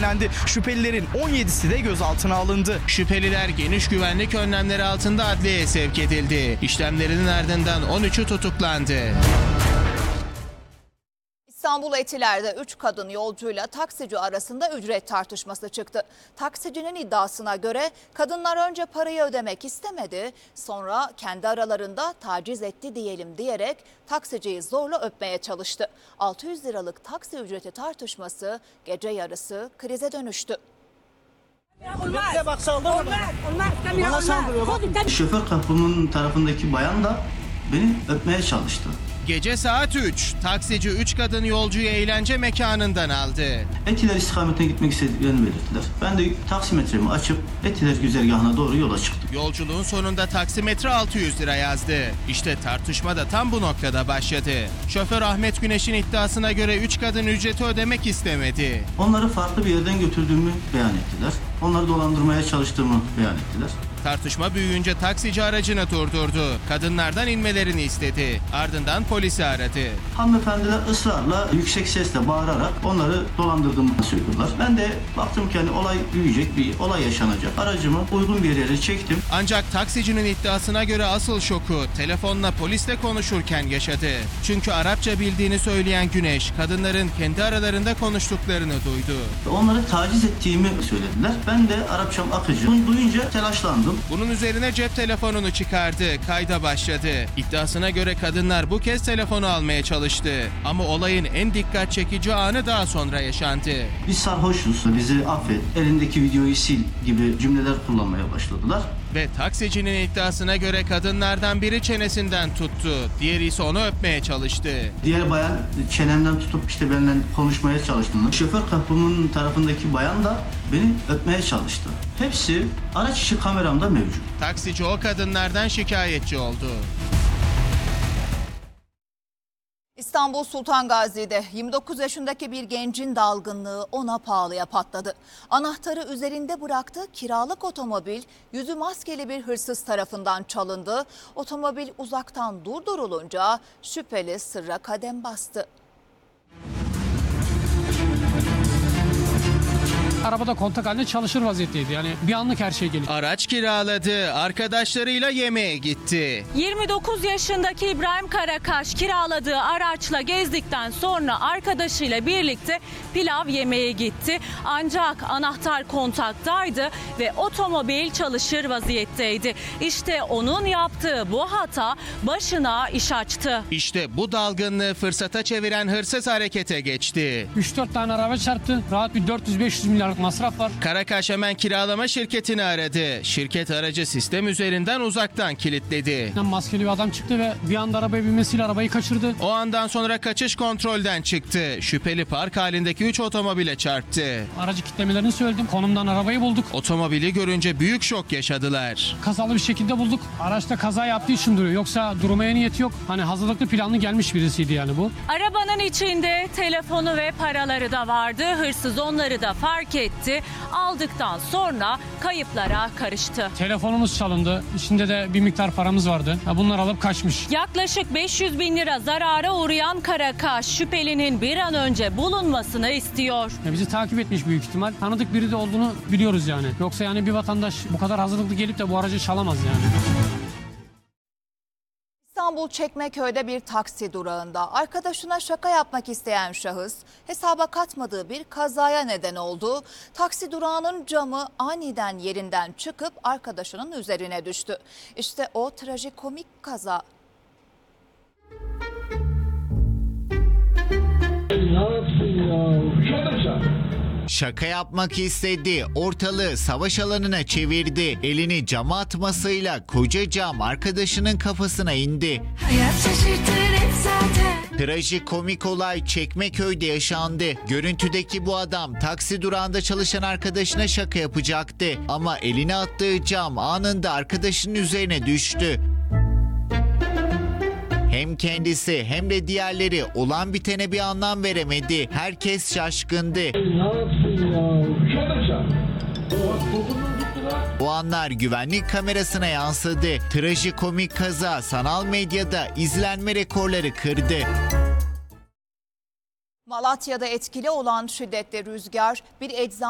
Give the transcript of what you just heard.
düzenlendi. Şüphelilerin 17'si de gözaltına alındı. Şüpheliler geniş güvenlik önlemleri altında adliyeye sevk edildi. İşlemlerinin ardından 13'ü tutuklandı. İstanbul Etiler'de 3 kadın yolcuyla taksici arasında ücret tartışması çıktı. Taksicinin iddiasına göre kadınlar önce parayı ödemek istemedi, sonra kendi aralarında taciz etti diyelim diyerek taksiciyi zorla öpmeye çalıştı. 600 liralık taksi ücreti tartışması gece yarısı krize dönüştü. Şoför kapımın tarafındaki bayan da beni öpmeye çalıştı. Gece saat 3, taksici 3 kadın yolcuyu eğlence mekanından aldı. Etiler istikametine gitmek istediklerini belirttiler. Ben de taksimetremi açıp Etiler güzergahına doğru yola çıktım. Yolculuğun sonunda taksimetre 600 lira yazdı. İşte tartışma da tam bu noktada başladı. Şoför Ahmet Güneş'in iddiasına göre 3 kadın ücreti ödemek istemedi. Onları farklı bir yerden götürdüğümü beyan ettiler. Onları dolandırmaya çalıştığımı beyan ettiler. Tartışma büyüyünce taksici aracını durdurdu. Kadınlardan inmelerini istedi. Ardından polisi aradı. Hanımefendiler ısrarla yüksek sesle bağırarak onları dolandırdığımı söylüyorlar. Ben de baktım ki olay büyüyecek, bir olay yaşanacak. Aracımı uygun bir yere çektim. Ancak taksicinin iddiasına göre asıl şoku telefonla polisle konuşurken yaşadı. Çünkü Arapça bildiğini söyleyen Güneş, kadınların kendi aralarında konuştuklarını duydu. Onları taciz ettiğimi söylediler. Ben de Arapçam akıcı. Bunu duyunca telaşlandım. Bunun üzerine cep telefonunu çıkardı, kayda başladı. İddiasına göre kadınlar bu kez telefonu almaya çalıştı. Ama olayın en dikkat çekici anı daha sonra yaşandı. Biz sarhoşuz, bizi affet, elindeki videoyu sil gibi cümleler kullanmaya başladılar. Ve taksicinin iddiasına göre kadınlardan biri çenesinden tuttu, diğeri ise onu öpmeye çalıştı. Diğer bayan çenemden tutup benimle konuşmaya çalıştığını, şoför kapımın tarafındaki bayan da beni öpmeye çalıştı. Hepsi araç içi kameramda mevcut. Taksici o kadınlardan şikayetçi oldu. İstanbul Sultan Gazi'de 29 yaşındaki bir gencin dalgınlığı ona pahalıya patladı. Anahtarı üzerinde bıraktığı kiralık otomobil yüzü maskeli bir hırsız tarafından çalındı. Otomobil uzaktan durdurulunca şüpheli sırra kadem bastı. Arabada kontak halinde çalışır vaziyetteydi. Yani bir anlık her şey geldi. Araç kiraladı, arkadaşlarıyla yemeğe gitti. 29 yaşındaki İbrahim Karakaş kiraladığı araçla gezdikten sonra arkadaşıyla birlikte pilav yemeye gitti. Ancak anahtar kontaktaydı ve otomobil çalışır vaziyetteydi. İşte onun yaptığı bu hata başına iş açtı. İşte bu dalgınlığı fırsata çeviren hırsız harekete geçti. 3-4 tane araba çarptı. Rahat bir 400-500 milyarlık masraf var. Karakaş hemen kiralama şirketini aradı. Şirket aracı sistem üzerinden uzaktan kilitledi. Maskeli bir adam çıktı ve bir anda arabaya binmesiyle arabayı kaçırdı. O andan sonra kaçış kontrolden çıktı. Şüpheli park halindeki 3 otomobile çarptı. Aracı kilitlemelerini söyledim. Konumdan arabayı bulduk. Otomobili görünce büyük şok yaşadılar. Kazalı bir şekilde bulduk. Araçta kaza yaptığı için duruyor. Yoksa durmaya niyeti yok. Hani hazırlıklı planlı gelmiş birisiydi yani bu. Arabanın içinde telefonu ve paraları da vardı. Hırsız onları da fark etti. Aldıktan sonra kayıplara karıştı. Telefonumuz çalındı. İçinde de bir miktar paramız vardı. Bunlar alıp kaçmış. Yaklaşık 500 bin lira zarara uğrayan Karakaş şüphelinin bir an önce bulunmasını istiyor. Bizi takip etmiş büyük ihtimal. Tanıdık biri de olduğunu biliyoruz yani. Yoksa yani bir vatandaş bu kadar hazırlıklı gelip de bu aracı çalamaz yani. İstanbul Çekmeköy'de bir taksi durağında arkadaşına şaka yapmak isteyen şahıs hesaba katmadığı bir kazaya neden oldu. Taksi durağının camı aniden yerinden çıkıp arkadaşının üzerine düştü. İşte o trajikomik kaza. Şaka yapmak istedi, ortalığı savaş alanına çevirdi. Elini cama atmasıyla koca cam arkadaşının kafasına indi. Hayat şaşırtır hep zaten. Trajikomik olay Çekmeköy'de yaşandı. Görüntüdeki bu adam taksi durağında çalışan arkadaşına şaka yapacaktı. Ama elini attığı cam anında arkadaşının üzerine düştü. Hem kendisi hem de diğerleri olan bitene bir anlam veremedi. Herkes şaşkındı. O anlar güvenlik kamerasına yansıdı. Trajikomik kaza sanal medyada izlenme rekorları kırdı. Malatya'da etkili olan şiddetli rüzgar bir eczane